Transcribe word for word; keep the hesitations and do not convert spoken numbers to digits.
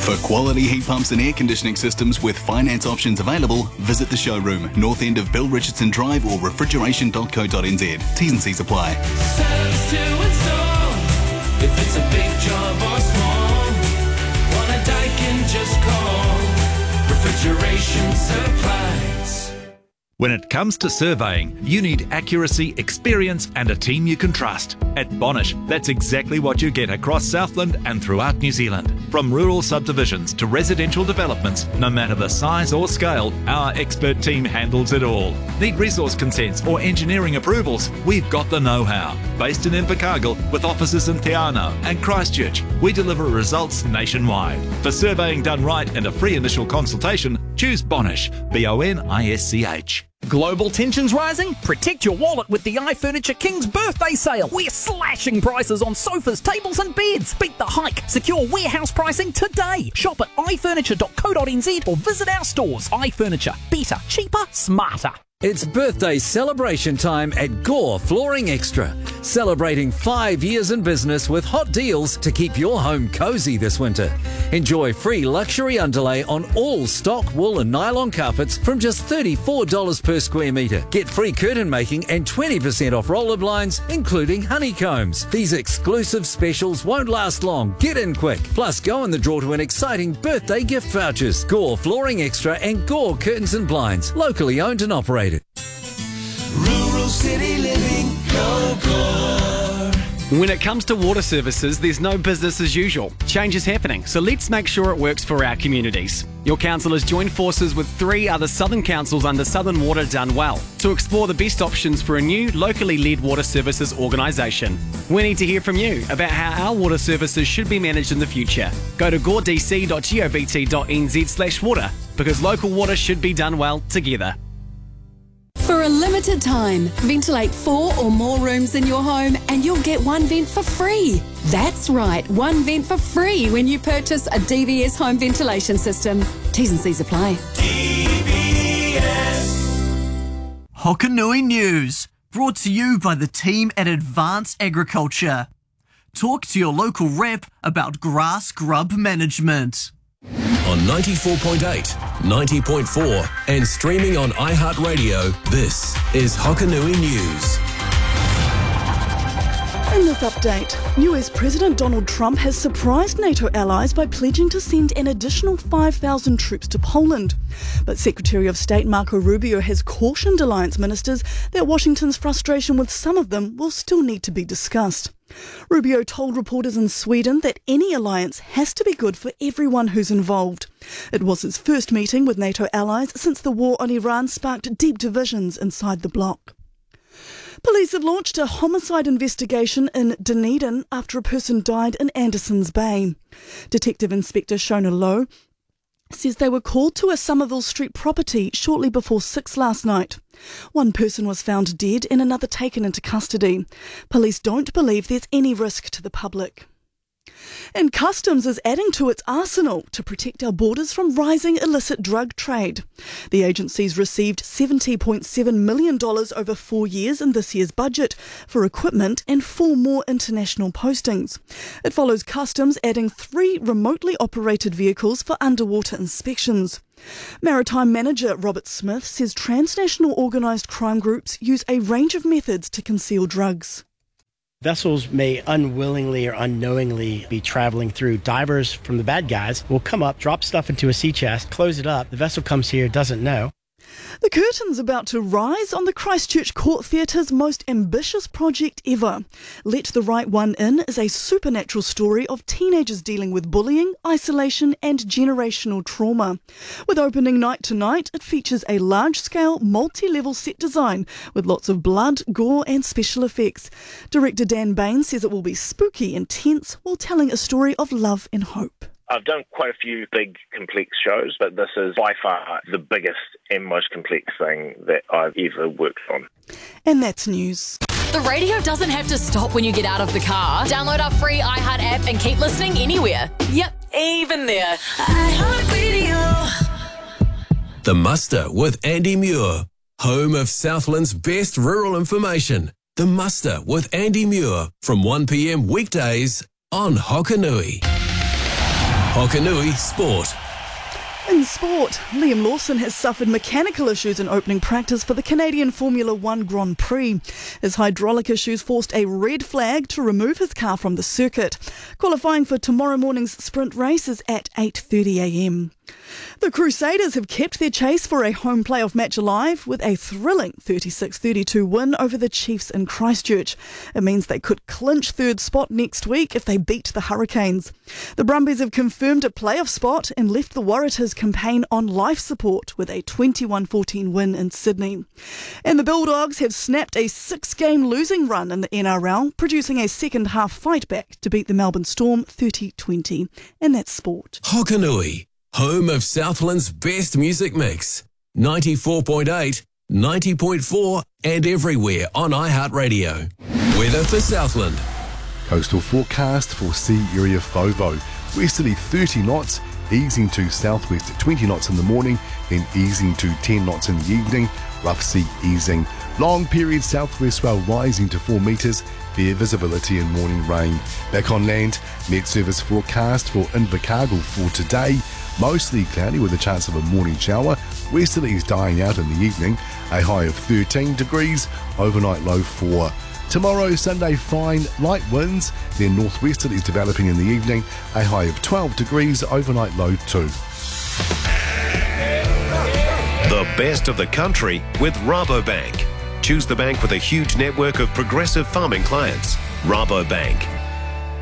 For quality heat pumps and air conditioning systems with finance options available, visit the showroom, north end of Bill Richardson Drive or refrigeration dot co dot n z. T's and C's apply. Service to install, if it's a big job or small, want a Daikin, just call Refrigeration Supplies. When it comes to surveying, you need accuracy, experience and a team you can trust. At Bonish, that's exactly what you get across Southland and throughout New Zealand. From rural subdivisions to residential developments, no matter the size or scale, our expert team handles it all. Need resource consents or engineering approvals? We've got the know-how. Based in Invercargill with offices in Te Anau and Christchurch, we deliver results nationwide. For surveying done right and a free initial consultation, choose Bonish, B O N I S C H. Global tensions rising? Protect your wallet with the iFurniture King's birthday sale. We're slashing prices on sofas, tables and beds. Beat the hike. Secure warehouse pricing today. Shop at i furniture dot co dot n z or visit our stores. iFurniture. Better, cheaper, smarter. It's birthday celebration time at Gore Flooring Extra. Celebrating five years in business with hot deals to keep your home cozy this winter. Enjoy free luxury underlay on all stock wool and nylon carpets from just thirty-four dollars per square metre. Get free curtain making and twenty percent off roller blinds, including honeycombs. These exclusive specials won't last long. Get in quick. Plus, go in the draw to an exciting birthday gift vouchers. Gore Flooring Extra and Gore Curtains and Blinds. Locally owned and operated. Rural city living, go Gore. When it comes to water services, there's no business as usual. Change is happening, so let's make sure it works for our communities. Your council has joined forces with three other Southern councils under Southern Water Done Well to explore the best options for a new locally led water services organisation. We need to hear from you about how our water services should be managed in the future. Go to gore d c dot govt dot n z slash water because local water should be done well together. For a limited time, ventilate four or more rooms in your home and you'll get one vent for free. That's right, one vent for free when you purchase a D V S home ventilation system. T's and C's apply. D V S. Hokanui News, brought to you by the team at Advanced Agriculture. Talk to your local rep about grass grub management. On ninety-four point eight, ninety point four and streaming on iHeartRadio, this is Hokanui News. In this update, U S President Donald Trump has surprised NATO allies by pledging to send an additional five thousand troops to Poland. But Secretary of State Marco Rubio has cautioned alliance ministers that Washington's frustration with some of them will still need to be discussed. Rubio told reporters in Sweden that any alliance has to be good for everyone who's involved. It was his first meeting with NATO allies since the war on Iran sparked deep divisions inside the bloc. Police have launched a homicide investigation in Dunedin after a person died in Andersons Bay. Detective Inspector Shona Lowe says they were called to a Somerville Street property shortly before six last night. One person was found dead and another taken into custody. Police don't believe there's any risk to the public. And Customs is adding to its arsenal to protect our borders from rising illicit drug trade. The agency's received seventy point seven million dollars over four years in this year's budget for equipment and four more international postings. It follows Customs adding three remotely operated vehicles for underwater inspections. Maritime Manager Robert Smith says transnational organised crime groups use a range of methods to conceal drugs. Vessels may unwillingly or unknowingly be traveling through. Divers from the bad guys will come up, drop stuff into a sea chest, close it up. The vessel comes here, doesn't know. The curtain's about to rise on the Christchurch Court Theatre's most ambitious project ever. Let the Right One In is a supernatural story of teenagers dealing with bullying, isolation and generational trauma. With opening night tonight, it features a large-scale, multi-level set design with lots of blood, gore and special effects. Director Dan Bain says it will be spooky and tense while telling a story of love and hope. I've done quite a few big, complex shows, but this is by far the biggest and most complex thing that I've ever worked on. And that's news. The radio doesn't have to stop when you get out of the car. Download our free iHeart app and keep listening anywhere. Yep, even there. iHeartRadio. The Muster with Andy Muir, home of Southland's best rural information. The Muster with Andy Muir from one p m weekdays on Hokanui. Hokanui Sport. In sport, Liam Lawson has suffered mechanical issues in opening practice for the Canadian Formula One Grand Prix. His hydraulic issues forced a red flag to remove his car from the circuit. Qualifying for tomorrow morning's sprint race is at eight thirty a m. The Crusaders have kept their chase for a home playoff match alive with a thrilling thirty-six thirty-two win over the Chiefs in Christchurch. It means they could clinch third spot next week if they beat the Hurricanes. The Brumbies have confirmed a playoff spot and left the Waratahs campaign on life support with a twenty-one fourteen win in Sydney. And the Bulldogs have snapped a six-game losing run in the N R L, producing a second half fight back to beat the Melbourne Storm thirty twenty. And that's sport. Hokanui, home of Southland's best music mix. ninety-four point eight, ninety point four and everywhere on iHeartRadio. Weather for Southland. Coastal forecast for sea area FOVO. Westerly thirty knots, easing to southwest at twenty knots in the morning, then easing to ten knots in the evening, rough sea easing. Long period southwest swell rising to four metres, fair visibility and morning rain. Back on land, Met Service forecast for Invercargill for today. Mostly cloudy with a chance of a morning shower. Westerlies dying out in the evening. A high of thirteen degrees, overnight low four. Tomorrow, Sunday, fine, light winds, then northwesterlies developing in the evening. A high of twelve degrees, overnight low two. The best of the country with Rabobank. Choose the bank with a huge network of progressive farming clients. Rabobank.